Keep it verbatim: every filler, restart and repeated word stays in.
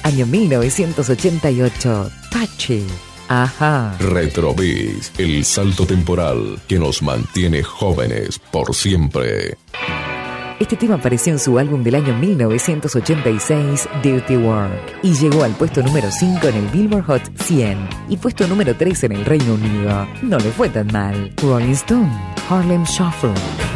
año mil novecientos ochenta y ocho. Touchy. Ajá. Retrovis, el salto temporal que nos mantiene jóvenes por siempre. Este tema apareció en su álbum del año mil novecientos ochenta y seis, Dirty Work, y llegó al puesto número cinco en el Billboard Hot cien y puesto número tres en el Reino Unido. No le fue tan mal. Rolling Stone, Harlem Shuffle.